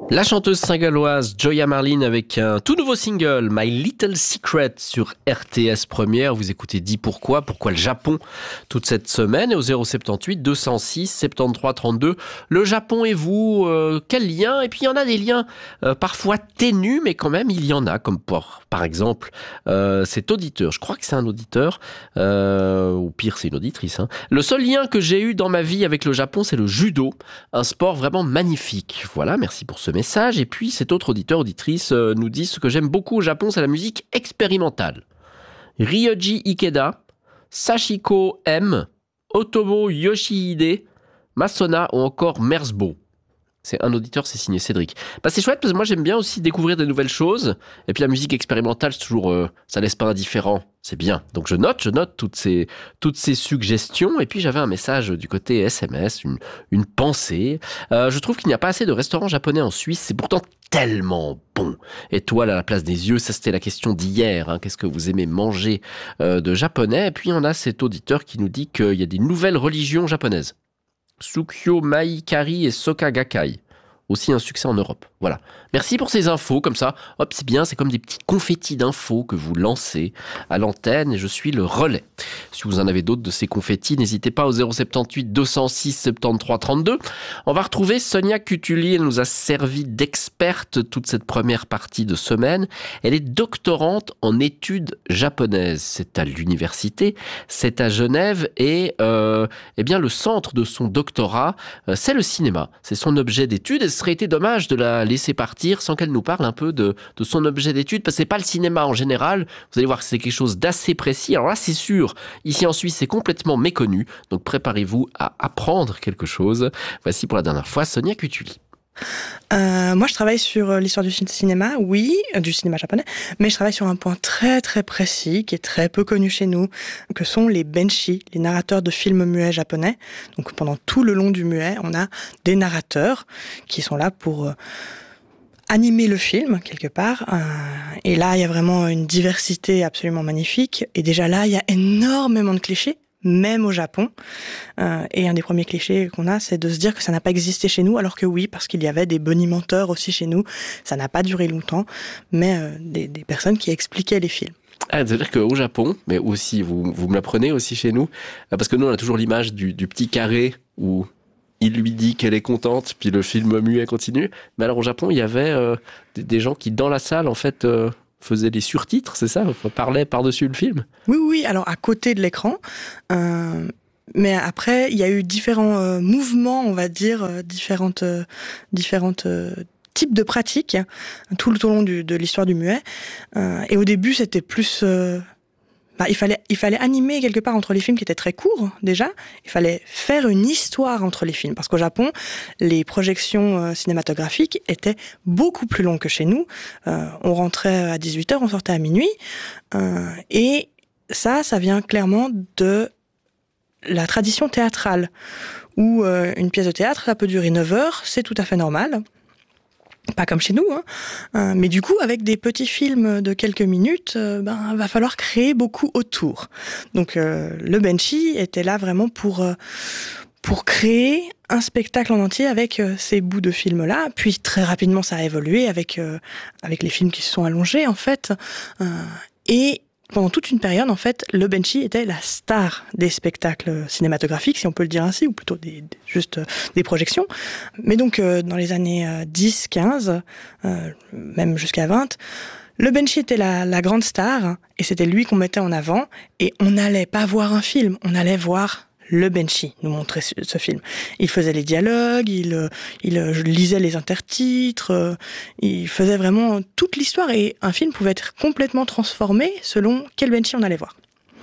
La chanteuse saint-galloise Joya Marlin avec un tout nouveau single, My Little Secret, sur RTS Première. Vous écoutez Dis pourquoi le Japon toute cette semaine. Et au 078 206 73 32, le Japon et vous, quel lien? Et puis il y en a des liens parfois ténus, mais quand même il y en a, comme par exemple cet auditeur. Je crois que c'est un auditeur, ou pire c'est une auditrice. Le seul lien que j'ai eu dans ma vie avec le Japon, c'est le judo, un sport vraiment magnifique. Voilà, merci pour ce message. Et puis cet autre auditeur, auditrice nous dit: ce que j'aime beaucoup au Japon, c'est la musique expérimentale. Ryoji Ikeda, Sachiko M, Otomo Yoshihide, Masona ou encore Merzbo. C'est un auditeur, c'est signé Cédric. C'est chouette parce que moi j'aime bien aussi découvrir des nouvelles choses. Et puis la musique expérimentale, c'est toujours, ça laisse pas indifférent. C'est bien. Donc je note toutes ces suggestions. Et puis j'avais un message du côté SMS, une pensée. Je trouve qu'il n'y a pas assez de restaurants japonais en Suisse. C'est pourtant tellement bon. Étoile à la place des yeux, ça c'était la question d'hier. Qu'est-ce que vous aimez manger de japonais? Et puis on a cet auditeur qui nous dit qu'il y a des nouvelles religions japonaises. Tsukyo Mai Kari et Soka Gakkai. Aussi un succès en Europe. Voilà. Merci pour ces infos, comme ça. Hop, c'est bien, c'est comme des petits confettis d'infos que vous lancez à l'antenne et je suis le relais. Si vous en avez d'autres de ces confettis, n'hésitez pas au 078 206 73 32. On va retrouver Sonia Cutuli. Elle nous a servi d'experte toute cette première partie de semaine. Elle est doctorante en études japonaises. C'est à l'université, c'est à Genève et eh bien le centre de son doctorat, c'est le cinéma. C'est son objet d'étude et ce serait été dommage de la laisser partir sans qu'elle nous parle un peu de son objet d'étude, parce que c'est pas le cinéma en général. Vous allez voir que c'est quelque chose d'assez précis. Alors là, c'est sûr, ici en Suisse, c'est complètement méconnu. Donc préparez-vous à apprendre quelque chose. Voici pour la dernière fois Sonia Cutuli. Moi, je travaille sur l'histoire du cinéma, oui, du cinéma japonais, mais je travaille sur un point très très précis qui est très peu connu chez nous, que sont les benshi, les narrateurs de films muets japonais. Donc pendant tout le long du muet, on a des narrateurs qui sont là pour animer le film quelque part. Et là, il y a vraiment une diversité absolument magnifique. Et déjà là, il y a énormément de clichés, même au Japon. Et un des premiers clichés qu'on a, c'est de se dire que ça n'a pas existé chez nous, alors que oui, parce qu'il y avait des bonimenteurs aussi chez nous. Ça n'a pas duré longtemps, mais des personnes qui expliquaient les films. C'est-à-dire qu'au Japon, mais aussi, vous me l'apprenez aussi chez nous, parce que nous, on a toujours l'image du petit carré où il lui dit qu'elle est contente, puis le film muet continue. Mais alors au Japon, il y avait des gens qui, dans la salle, en fait, faisaient des surtitres, c'est ça? Parlaient par-dessus le film? Oui, alors à côté de l'écran. Mais après, il y a eu différents mouvements, on va dire, différentes types de pratiques tout au long de l'histoire du muet. Et au début, c'était plus... il fallait animer quelque part entre les films qui étaient très courts, déjà. Il fallait faire une histoire entre les films. Parce qu'au Japon, les projections cinématographiques étaient beaucoup plus longues que chez nous. On rentrait à 18h, on sortait à minuit. Et ça vient clairement de la tradition théâtrale, où une pièce de théâtre, ça peut durer 9 heures, c'est tout à fait normal. Pas comme chez nous, mais du coup, avec des petits films de quelques minutes, va falloir créer beaucoup autour. Donc, le benshi était là vraiment pour créer un spectacle en entier avec ces bouts de films-là. Puis, très rapidement, ça a évolué avec les films qui se sont allongés, en fait. Et pendant toute une période, en fait, le benshi était la star des spectacles cinématographiques, si on peut le dire ainsi, ou plutôt juste des projections. Mais donc, dans les années 10, 15, même jusqu'à 20, le benshi était la grande star, et c'était lui qu'on mettait en avant, et on n'allait pas voir un film, on allait voir le benshi nous montrait ce film. Il faisait les dialogues, il lisait les intertitres, il faisait vraiment toute l'histoire et un film pouvait être complètement transformé selon quel benshi on allait voir.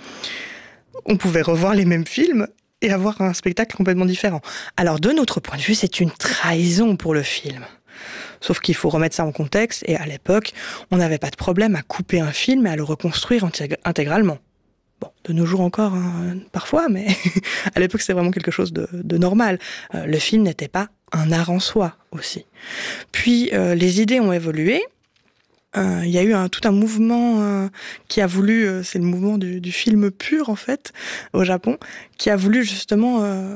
On pouvait revoir les mêmes films et avoir un spectacle complètement différent. Alors de notre point de vue, c'est une trahison pour le film. Sauf qu'il faut remettre ça en contexte et à l'époque, on n'avait pas de problème à couper un film et à le reconstruire intégralement. Bon, de nos jours encore, parfois, mais à l'époque, c'était vraiment quelque chose de normal. Le film n'était pas un art en soi, aussi. Puis, les idées ont évolué. Il y a eu tout un mouvement qui a voulu... c'est le mouvement du film pur, en fait, au Japon, qui a voulu, justement...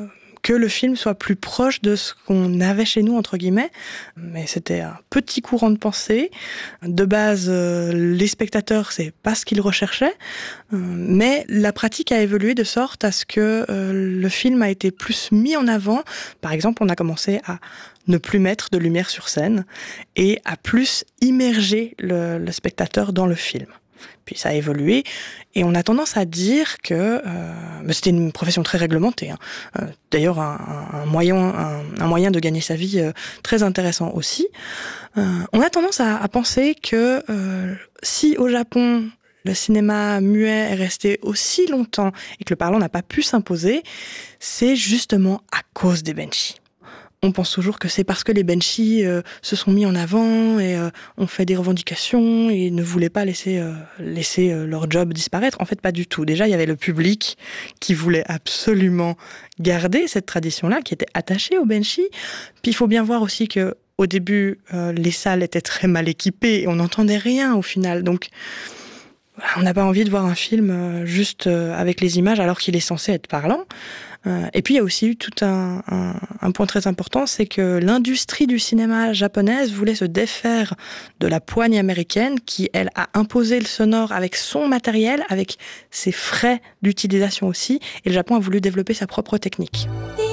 que le film soit plus proche de ce qu'on avait chez nous, entre guillemets. Mais c'était un petit courant de pensée. De base, les spectateurs, c'est pas ce qu'ils recherchaient. Mais la pratique a évolué de sorte à ce que le film a été plus mis en avant. Par exemple, on a commencé à ne plus mettre de lumière sur scène et à plus immerger le spectateur dans le film. Puis ça a évolué, et on a tendance à dire que c'était une profession très réglementée. D'ailleurs, un moyen de gagner sa vie très intéressant aussi. On a tendance à penser que si au Japon le cinéma muet est resté aussi longtemps et que le parlant n'a pas pu s'imposer, c'est justement à cause des benshi. On pense toujours que c'est parce que les benshi se sont mis en avant et ont fait des revendications et ne voulaient pas laisser leur job disparaître. En fait, pas du tout. Déjà, il y avait le public qui voulait absolument garder cette tradition-là, qui était attaché aux benshi. Puis il faut bien voir aussi que au début, les salles étaient très mal équipées et on n'entendait rien au final. Donc, on n'a pas envie de voir un film juste avec les images alors qu'il est censé être parlant. Et puis il y a aussi eu tout un point très important, c'est que l'industrie du cinéma japonaise voulait se défaire de la poigne américaine qui, elle, a imposé le sonore avec son matériel, avec ses frais d'utilisation aussi, et le Japon a voulu développer sa propre technique.